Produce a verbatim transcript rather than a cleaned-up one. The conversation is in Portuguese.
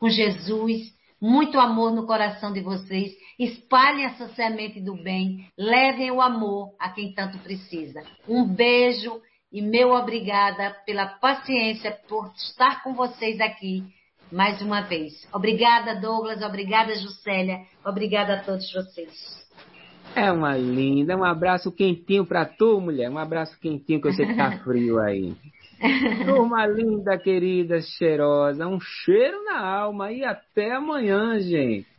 com Jesus, muito amor no coração de vocês. Espalhem essa semente do bem, levem o amor a quem tanto precisa. Um beijo e meu obrigada pela paciência, por estar com vocês aqui mais uma vez. Obrigada, Douglas, obrigada, Juscelia, obrigada a todos vocês. É uma linda, um abraço quentinho pra tu, mulher, um abraço quentinho que eu sei que tá frio aí. Turma linda, querida, cheirosa, um cheiro na alma e até amanhã, gente.